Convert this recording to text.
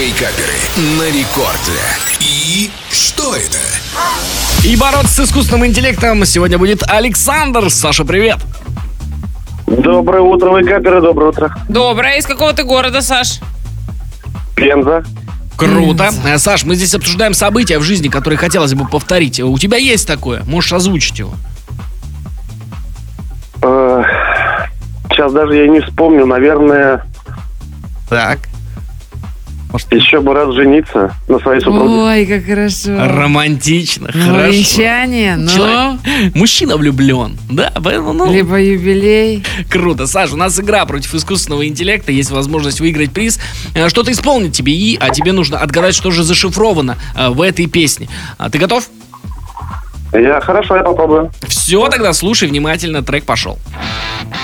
Вейкаперы на рекорде. И что это? И бороться с искусственным интеллектом сегодня будет Александр. Саша, привет. Доброе утро, вейкаперы, доброе утро. Доброе. Из какого ты города, Саш? Пенза. Круто. Саш, мы здесь обсуждаем события в жизни, которые хотелось бы повторить. У тебя есть такое? Можешь озвучить его. Сейчас даже я не вспомню, наверное, Так. еще бы раз жениться на своей супруге. Ой, как хорошо. Романтично, хорошо. Венчание, ну, Человек- Мужчина влюблен. Да, поэтому, либо юбилей. круто. Саш, у нас игра против искусственного интеллекта. Есть возможность выиграть приз. Что-то исполнить тебе, а тебе нужно отгадать, что же зашифровано в этой песне. Ты готов? Хорошо, я попробую. Все, тогда слушай внимательно, трек пошел.